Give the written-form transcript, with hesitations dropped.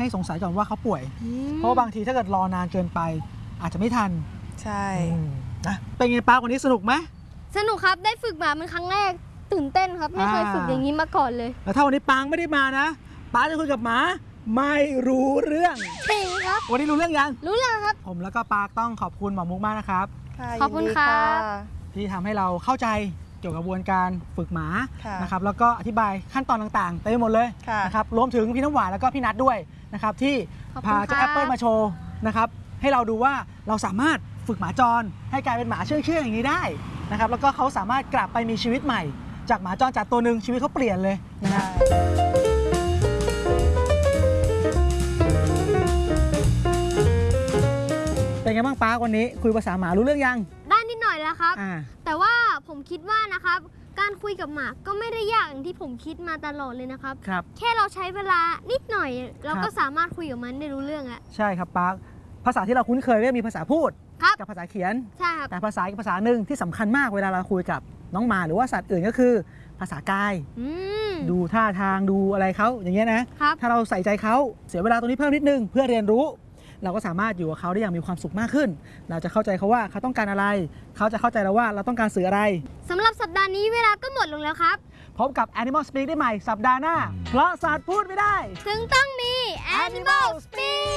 ให้สงสัยก่อนว่าเขาป่วยเพราะว่าบางทีถ้าเกิดรอนานเกินไปอาจจะไม่ทันใช่นะเป็นไงป้าวันนี้สนุกไหมสนุกครับได้ฝึกหมาเป็นครั้งแรกตื่นเต้นครับไม่เคยฝึกอย่างนี้มาก่อนเลยแล้วถ้าวันนี้ปางไม่ได้มานะป้าจะคุยกับหมาไม่รู้เรื่องจริงครับวันนี้รู้เรื่องยังรู้แล้วครับผมแล้วก็ปาต้องขอบคุณหมอมุกมากนะครับขอบคุณครับที่ทำให้เราเข้าใจเกี่ยวกับกระบวนการฝึกหมานะครับแล้วก็อธิบายขั้นตอนต่างๆเต็มไปหมดเลยนะครับรวมถึงพี่น้ำหวานแล้วก็พี่นัทด้วยนะครับที่พาเจ้าแอปเปิลมาโชว์นะครับให้เราดูว่าเราสามารถฝึกหมาจรให้กลายเป็นหมาเชื่องอย่างนี้ได้นะครับแล้วก็เขาสามารถกลับไปมีชีวิตใหม่จากหมาจรจัดตัวหนึ่งชีวิตเขาเปลี่ยนเลยนะฮะเป็นไงบ้างป้าวันนี้คุยภาษาหมารู้เรื่องยังได้นิดหน่อยแล้วครับแต่ว่าผมคิดว่านะครับการคุยกับหมาก็ไม่ได้ยากอย่างที่ผมคิดมาตลอดเลยนะครับแค่เราใช้เวลานิดหน่อยเราก็สามารถคุยกับมันได้รู้เรื่องแล้วใช่ครับป้าภาษาที่เราคุ้นเคยก็มีภาษาพูดกับภาษาเขียนใช่ครับแต่ภาษาอีกภาษาหนึ่งที่สำคัญมากเวลาเราคุยกับน้องหมาหรือว่าสัตว์อื่นก็คือภาษากายดูท่าทางดูอะไรเขาอย่างเงี้ยนะถ้าเราใส่ใจเขาเสียเวลาตรงนี้เพิ่มนิดนึงเพื่อเรียนรู้เราก็สามารถอยู่กับเขาได้อย่างมีความสุขมากขึ้นเราจะเข้าใจเขาว่าเขาต้องการอะไรเขาจะเข้าใจเราว่าเราต้องการสื่ออะไรสำหรับสัปดาห์นี้เวลาก็หมดลงแล้วครับพบกับ Animal Speak ได้ใหม่สัปดาห์หน้าเพราะสัตว์พูดไม่ได้ถึงต้องมี Animal Speak